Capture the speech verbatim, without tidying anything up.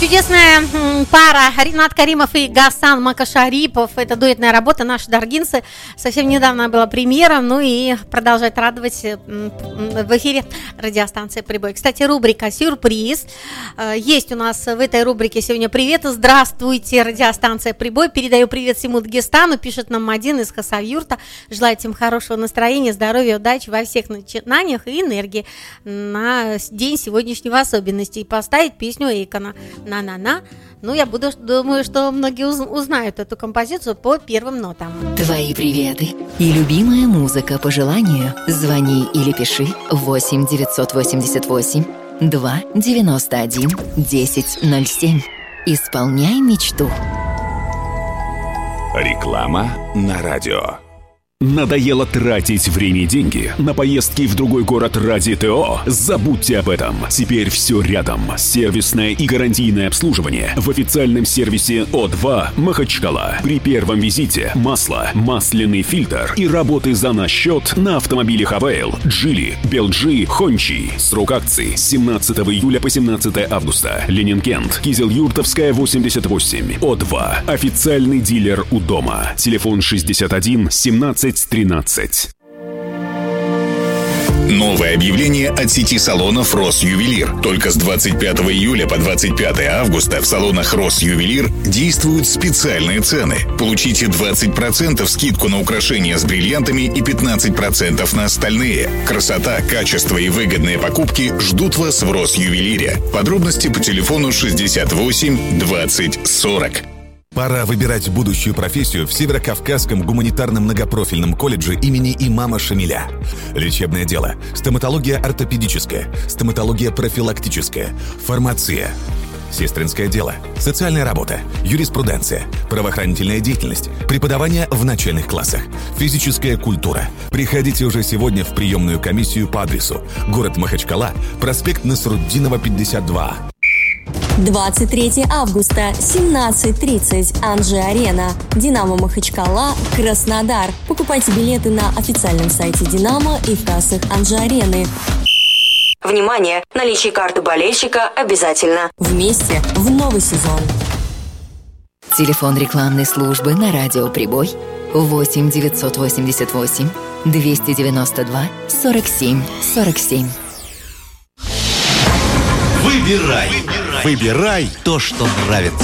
Чудесная м, пара Ринат Каримов и Гасан Макашарипов. Это дуэтная работа «Наши даргинцы». Совсем недавно была премьера, ну и продолжает радовать м, в эфире радиостанция «Прибой». Кстати, рубрика «Сюрприз». Есть у нас в этой рубрике сегодня привет. Здравствуйте, радиостанция «Прибой». Передаю привет всему Дагестану. Пишет нам один из Хасавюрта. Желаю всем хорошего настроения, здоровья, удачи во всех начинаниях и энергии на день сегодняшнего особенности. И поставить песню Эйкона «На-на-на». Ну, я буду, думаю, что многие уз- узнают эту композицию по первым нотам. Твои приветы и любимая музыка по желанию. Звони или пиши восемь девятьсот восемьдесят восемь два девяносто один десять ноль семь. Исполняй мечту. Реклама на радио. Надоело тратить время и деньги на поездки в другой город ради ТО? Забудьте об этом. Теперь все рядом. Сервисное и гарантийное обслуживание в официальном сервисе О два Махачкала. При первом визите масло, масляный фильтр и работы за наш счет на автомобиле Хавейл, Джили, Белджи, Хончи. Срок акции с семнадцатого июля по семнадцатое августа. Ленинкент, Кизел-Юртовская, восемьдесят восемь. О два. Официальный дилер у дома. Телефон шестьдесят один семнадцать тринадцать. Новое объявление от сети салонов «Росювелир». Только с двадцать пятого июля по двадцать пятое августа в салонах «Росювелир» действуют специальные цены. Получите двадцать процентов скидку на украшения с бриллиантами и пятнадцать процентов на остальные. Красота, качество и выгодные покупки ждут вас в «Росювелире». Подробности по телефону шестьдесят восемь двадцать сорок. Пора выбирать будущую профессию в Северокавказском гуманитарном многопрофильном колледже имени имама Шамиля. Лечебное дело, стоматология ортопедическая, стоматология профилактическая, фармация, сестринское дело, социальная работа, юриспруденция, правоохранительная деятельность, преподавание в начальных классах, физическая культура. Приходите уже сегодня в приемную комиссию по адресу: город Махачкала, проспект Насруддинова, пятьдесят два. двадцать третьего августа, семнадцать тридцать, Анжи-Арена, Динамо Махачкала, Краснодар. Покупайте билеты на официальном сайте Динамо и в кассах Анжи-Арены. Внимание! Наличие карты болельщика обязательно. Вместе в новый сезон. Телефон рекламной службы на радио «Прибой» восемь девятьсот восемьдесят восемь двести девяносто два сорок семь сорок семь. Выбирай. Выбирай то, что нравится.